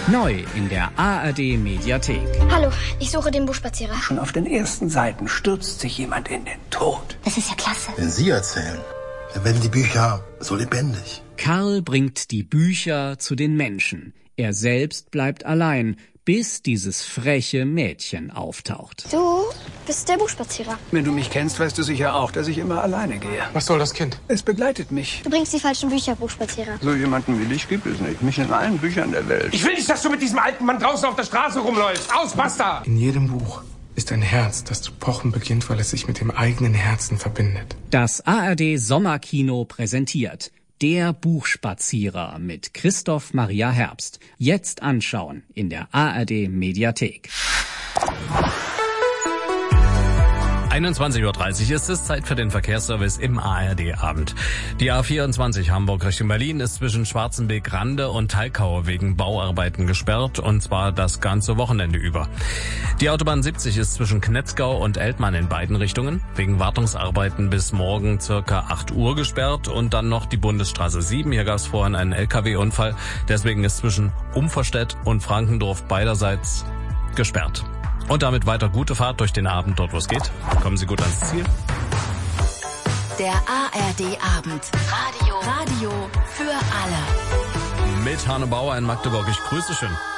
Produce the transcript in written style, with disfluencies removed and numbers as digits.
Neu in der ARD Mediathek. Hallo, ich suche den Buchspazierer. Schon auf den ersten Seiten stürzt sich jemand in den Tod. Das ist ja klasse. Wenn Sie erzählen, dann werden die Bücher so lebendig. Karl bringt die Bücher zu den Menschen. Er selbst bleibt allein, bis dieses freche Mädchen auftaucht. Du bist der Buchspazierer. Wenn du mich kennst, weißt du sicher auch, dass ich immer alleine gehe. Was soll das Kind? Es begleitet mich. Du bringst die falschen Bücher, Buchspazierer. So jemanden wie dich gibt es nicht. Mich in allen Büchern der Welt. Ich will nicht, dass du mit diesem alten Mann draußen auf der Straße rumläufst. Aus, basta! In jedem Buch ist ein Herz, das zu pochen beginnt, weil es sich mit dem eigenen Herzen verbindet. Das ARD Sommerkino präsentiert Der Buchspazierer mit Christoph Maria Herbst. Jetzt anschauen in der ARD Mediathek. 21:30 Uhr ist es, Zeit für den Verkehrsservice im ARD-Abend. Die A24 Hamburg Richtung Berlin ist zwischen Schwarzenbeek-Rande und Thalkau wegen Bauarbeiten gesperrt, und zwar das ganze Wochenende über. Die Autobahn 70 ist zwischen Knetzgau und Eltmann in beiden Richtungen wegen Wartungsarbeiten bis morgen circa 8 Uhr gesperrt, und dann noch die Bundesstraße 7. Hier gab es vorhin einen LKW-Unfall, deswegen ist zwischen Umverstedt und Frankendorf beiderseits gesperrt. Und damit weiter gute Fahrt durch den Abend, dort wo es geht. Kommen Sie gut ans Ziel. Der ARD-Abend. Radio für alle. Mit Hanne Bauer in Magdeburg. Ich grüße schön.